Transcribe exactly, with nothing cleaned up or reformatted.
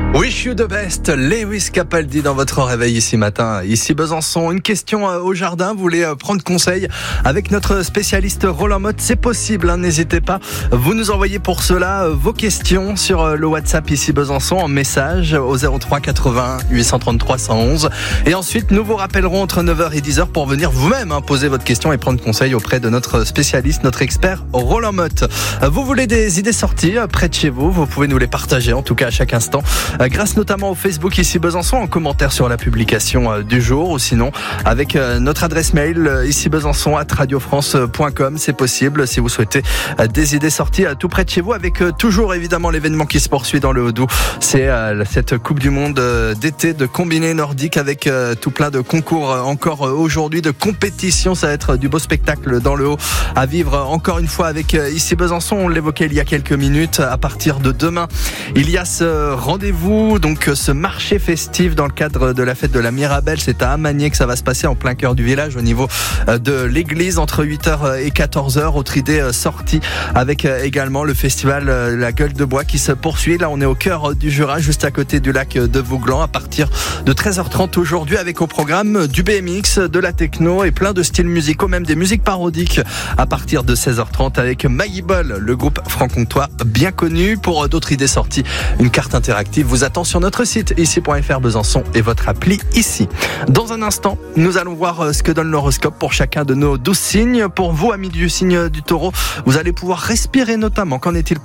Wish you the best, Lewis Capaldi dans votre réveil ici matin, ici Besançon. Une question au jardin, vous voulez prendre conseil avec notre spécialiste Roland Motte, c'est possible, hein, n'hésitez pas. Vous nous envoyez pour cela vos questions sur le WhatsApp ici Besançon en message au zéro trois quatre-vingts huit cent trente-trois cent onze. Et ensuite, nous vous rappellerons entre neuf heures et dix heures pour venir vous-même hein, poser votre question et prendre conseil auprès de notre spécialiste, notre expert Roland Motte. Vous voulez des idées sorties près de chez vous, vous pouvez nous les partager en tout cas à chaque instant. Grâce notamment au Facebook ici Besançon, en commentaire sur la publication du jour, ou sinon avec notre adresse mail ici Besançon arobase radio france point com. C'est possible si vous souhaitez des idées sorties tout près de chez vous, avec toujours évidemment l'événement qui se poursuit dans le Haut-Doubs. C'est cette Coupe du Monde d'été de combiné nordique avec tout plein de concours encore aujourd'hui, de compétitions. Ça va être du beau spectacle dans le Haut à vivre encore une fois avec ici Besançon. On l'évoquait il y a quelques minutes. À partir de demain, il y a ce rendez-vous, donc ce marché festif dans le cadre de la fête de la Mirabelle. C'est à Amagné que ça va se passer, en plein cœur du village, au niveau de l'église, entre huit heures et quatorze heures. Autre idée sortie avec également le festival La Gueule de Bois qui se poursuit. Là, on est au cœur du Jura, juste à côté du lac de Vouglan, à partir de treize heures trente aujourd'hui, avec au programme du B M X, de la techno et plein de styles musicaux, même des musiques parodiques à partir de seize heures trente avec Maïbol, le groupe franc-comtois bien connu. Pour d'autres idées sorties, une carte interactive vous attend sur notre site ici point f r Besançon et votre appli ici. Dans un instant, nous allons voir ce que donne l'horoscope pour chacun de nos douze signes. Pour vous, amis du signe du Taureau, vous allez pouvoir respirer notamment. Qu'en est-il